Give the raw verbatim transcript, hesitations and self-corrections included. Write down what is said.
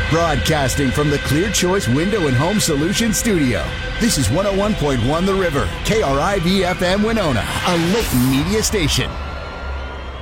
Broadcasting from the Clear Choice Window and Home Solutions Studio. This is one oh one point one The River, K R I V F M Winona, a Layton media station.